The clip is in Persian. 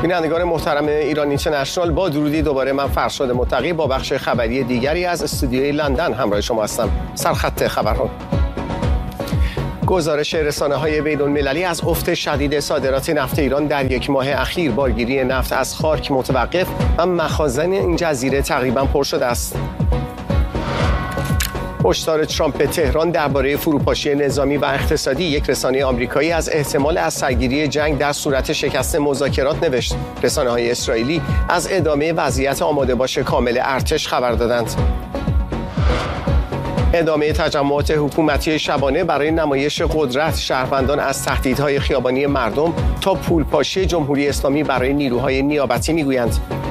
بینندگان محترم ایران اینترنشنال، با درودی دوباره من فرشاد متقی با بخش خبری دیگری از استودیوی لندن همراه شما هستم. سرخط خبرها. گزارش رسانه‌های بین‌المللی از افت شدید صادرات نفت ایران در یک ماه اخیر، بارگیری نفت از خاک متوقف و مخازن این جزیره تقریباً پر شده است. هشدار ترامپ به تهران درباره فروپاشی نظامی و اقتصادی. یک رسانه آمریکایی از احتمال از سرگیری جنگ در صورت شکست مذاکرات نوشت. رسانه‌های اسرائیلی از ادامه وضعیت آماده باش کامل ارتش خبر دادند. ادامه تجمعات حکومتی شبانه برای نمایش قدرت. شهروندان از تهدیدهای خیابانی مردم تا پولپاشی جمهوری اسلامی برای نیروهای نیابتی میگویند.